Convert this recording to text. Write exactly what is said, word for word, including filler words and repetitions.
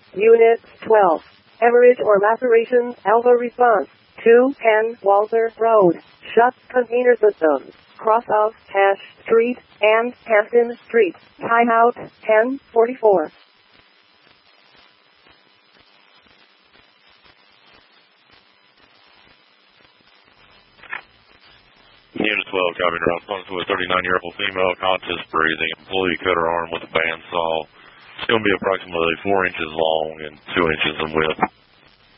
Unit twelve. Hemorrhage or lacerations, Alpha response. two ten Walter Road. Shut container systems. Cross of Cash Street and Hampton Street. Timeout ten forty-four. Unit twelve, copy. Response to a thirty-nine-year-old female, conscious breathing. Employee cut her arm with a bandsaw. It's going to be approximately four inches long and two inches in width.